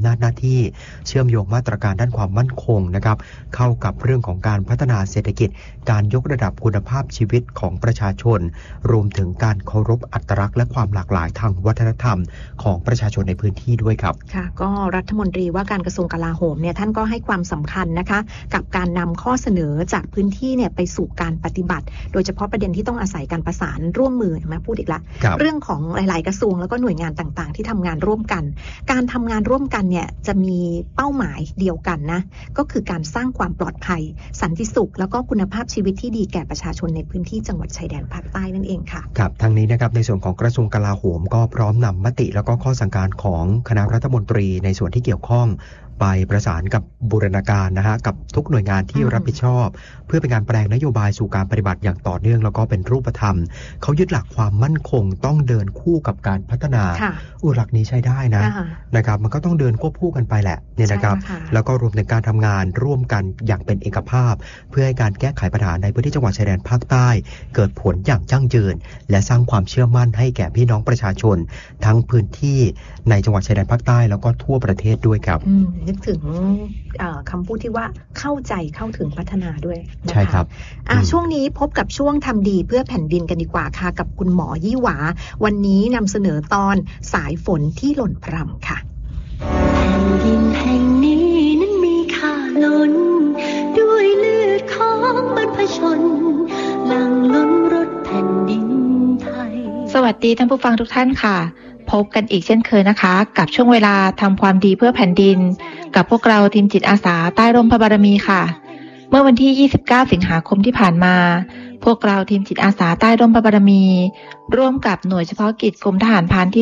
นาจหน้าที่เชื่อมโยงมาตรการด้านความมั่นคงนะครับเข้ากับเรื่องของการพัฒนาเศรษฐกิจการยกระดับคุณภาพชีวิตของประชาชนรวมถึงการเคารพอัตลักษณ์และความหลากหลายทางวัฒนธรรมของประชาชนในพื้นที่ด้วยครับค่ะก็รัฐมนตรีว่าการกระทรวงกลาโหมเนี่ยท่านก็ให้ความสำคัญนะคะกับการนำข้อเสนอจากพื้นที่เนี่ยไปสู่การปฏิบัติโดยเฉพาะประเด็นที่ต้องอาศัยการประสานร่วมมือมาพูดอีกละเรื่องของหลายๆกระทรวงแล้วก็หน่วยงานต่างๆที่ทำงานร่วมกันการทำงานร่วมกันเนี่ยจะมีเป้าหมายเดียวกันนะก็คือการสร้างความปลอดภัยสันติสุขแล้วก็คุณภาพชีวิตที่ดีแก่ประชาชนในพื้นที่จังหวัดชายแดนภาคใต้นั่นเองค่ะครับทางนี้นะครับในส่วนของกระทรวงกลาโหมก็พร้อมนำมติแล้วก็ข้อสั่งการของคณะรัฐมนตรีในส่วนที่เกี่ยวข้องไปประสานกับบูรณาการนะฮะกับทุกหน่วยงานที่รับผิดชอบเพื่อเป็นการแปลงนโยบายสู่การปฏิบัติอย่างต่อเนื่องแล้วก็เป็นรูปธรรมเขายึดหลักความมั่นคงต้องเดินคู่กับการพัฒนาหลักนี้ใช้ได้นะครับมันก็ต้องเดินควบคู่กันไปแหละเนี่ยนะครับแล้วก็รวมถึงการทำงานร่วมกันอย่างเป็นเอกภาพเพื่อให้การแก้ไขปัญหาในพื้นที่จังหวัดชายแดนภาคใต้เกิดผลอย่างยั่งยืนและสร้างความเชื่อมั่นให้แก่พี่น้องประชาชนทั้งพื้นที่ในจังหวัดชายแดนภาคใต้แล้วก็ทั่วประเทศด้วยครับนึกถึงคำพูดที่ว่าเข้าใจเข้าถึงพัฒนาด้วยนะคะใช่ครับช่วงนี้พบกับช่วงทำดีเพื่อแผ่นดินกันดีกว่าค่ะกับคุณหมอยี่หวาวันนี้นำเสนอตอนสายฝนที่หล่นพรำค่ะแผ่นดินแห่งนี้นั้นมีค่าล้นด้วยเลือดของบรรพชนหลั่งล้นรถแผ่นดินไทยสวัสดีท่านผู้ฟังทุกท่านค่ะพบกันอีกเช่นเคยนะคะกับช่วงเวลาทำความดีเพื่อแผ่นดินกับพวกเราทีมจิตอาสาใต้ร่มพระบารมีค่ะเมื่อวันที่29สิงหาคมที่ผ่านมาพวกเราทีมจิตอาสาใต้ร่มพระบารมีร่วมกับหน่วยเฉพาะกิจกรมทหารพรานที่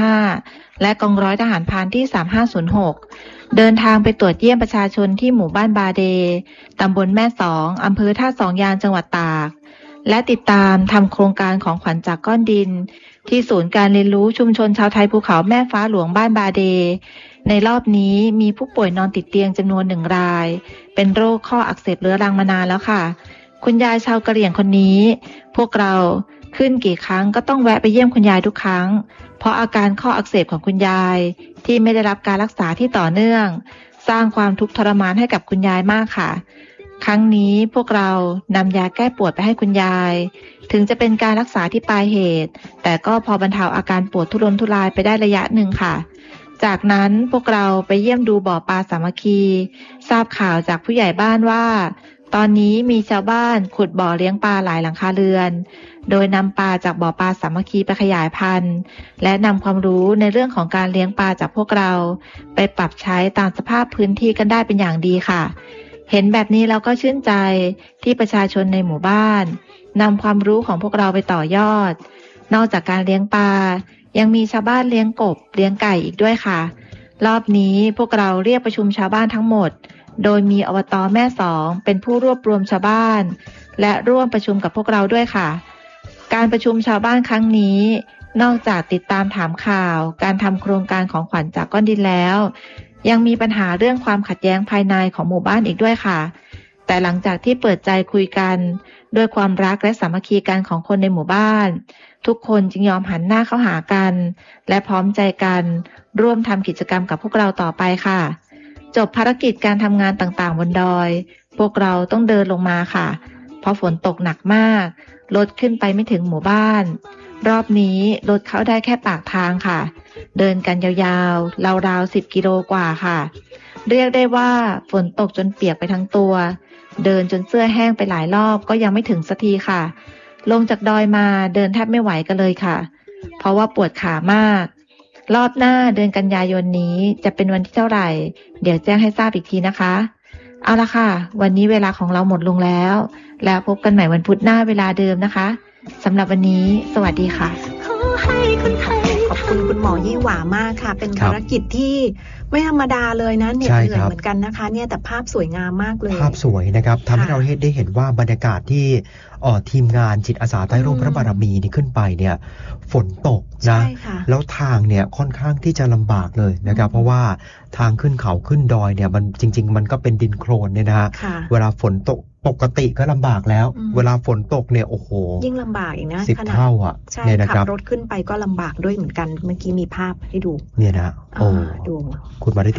35และกองร้อยทหารพรานที่3506เดินทางไปตรวจเยี่ยมประชาชนที่หมู่บ้านบาเดตำบลแม่สองอำเภอท่าสองยางจังหวัดตากและติดตามทำโครงการของขวัญจากก้อนดินที่ศูนย์การเรียนรู้ชุมชนชาวไทยภูเขาแม่ฟ้าหลวงบ้านบาเดในรอบนี้มีผู้ป่วยนอนติดเตียงจำนวน1 รายเป็นโรคข้ออักเสบเรื้อรังมานานแล้วค่ะคุณยายชาวกะเหรี่ยงคนนี้พวกเราขึ้นกี่ครั้งก็ต้องแวะไปเยี่ยมคุณยายทุกครั้งเพราะอาการข้ออักเสบของคุณยายที่ไม่ได้รับการรักษาที่ต่อเนื่องสร้างความทุกข์ทรมานให้กับคุณยายมากค่ะครั้งนี้พวกเรานำยาแก้ปวดไปให้คุณยายถึงจะเป็นการรักษาที่ปลายเหตุแต่ก็พอบรรเทาอาการปวดทุรนทุรายไปได้ระยะหนึ่งค่ะจากนั้นพวกเราไปเยี่ยมดูบ่อปลาสามัคคีทราบข่าวจากผู้ใหญ่บ้านว่าตอนนี้มีชาวบ้านขุดบ่อเลี้ยงปลาหลายหลังคาเรือนโดยนำปลาจากบ่อปลาสามัคคีไปขยายพันธุ์และนำความรู้ในเรื่องของการเลี้ยงปลาจากพวกเราไปปรับใช้ตามสภาพพื้นที่กันได้เป็นอย่างดีค่ะเห็นแบบนี้เราก็ชื่นใจที่ประชาชนในหมู่บ้านนำความรู้ของพวกเราไปต่อยอดนอกจากการเลี้ยงปลายังมีชาวบ้านเลี้ยงกบเลี้ยงไก่อีกด้วยค่ะรอบนี้พวกเราเรียกประชุมชาวบ้านทั้งหมดโดยมีอบต.แม่สองเป็นผู้รวบรวมชาวบ้านและร่วมประชุมกับพวกเราด้วยค่ะการประชุมชาวบ้านครั้งนี้นอกจากติดตามถามข่าวการทำโครงการของขวัญจากก้อนดินแล้วยังมีปัญหาเรื่องความขัดแย้งภายในของหมู่บ้านอีกด้วยค่ะแต่หลังจากที่เปิดใจคุยกันด้วยความรักและสามัคคีกันของคนในหมู่บ้านทุกคนจึงยอมหันหน้าเข้าหากันและพร้อมใจกันร่วมทำกิจกรรมกับพวกเราต่อไปค่ะจบภารกิจการทำงานต่างๆบนดอยพวกเราต้องเดินลงมาค่ะเพราะฝนตกหนักมากรถขึ้นไปไม่ถึงหมู่บ้านรอบนี้รถเข้าได้แค่ปากทางค่ะเดินกันยาวๆราวๆ10 กิโลกว่าค่ะเรียกได้ว่าฝนตกจนเปียกไปทั้งตัวเดินจนเสื้อแห้งไปหลายรอบก็ยังไม่ถึงสักทีค่ะลงจากดอยมาเดินแทบไม่ไหวกันเลยค่ะเพราะว่าปวดขามากรอบหน้าเดือนกันยายนนี้จะเป็นวันที่เท่าไหร่เดี๋ยวแจ้งให้ทราบอีกทีนะคะเอาละค่ะวันนี้เวลาของเราหมดลงแล้วพบกันใหม่วันพุธหน้าเวลาเดิมนะคะสำหรับวันนี้สวัสดีค่ะขอบคุณคุณหมอยี่หวามากค่ะเป็นภารกิจที่ไม่ธรรมดาเลยนะเหนื่อยเหมือนกันนะคะเนี่ยแต่ภาพสวยงามมากเลยภาพสวยนะครับทำให้เราได้เห็นว่าบรรยากาศที่ทีมงานจิตอาสาใต้ร่มพระบารมีนี่ขึ้นไปเนี่ยฝนตกนะแล้วทางเนี่ยค่อนข้างที่จะลำบากเลยนะครับเพราะว่าทางขึ้นเขาขึ้นดอยเนี่ยมันจริงๆมันก็เป็นดินโคลนเนี่ยนะฮะเวลาฝนตกปกติก็ลำบากแล้วเวลาฝนตกเนี่ยโอ้โหยิ่งลำบากอีกนะ 10 เท่าอ่ะเนี่ยนะครับขับรถขึ้นไปก็ลำบากด้วยเหมือนกันเมื่อกี้มีภาพให้ดูเนี่ยนะโอ้ดูคุณมาริ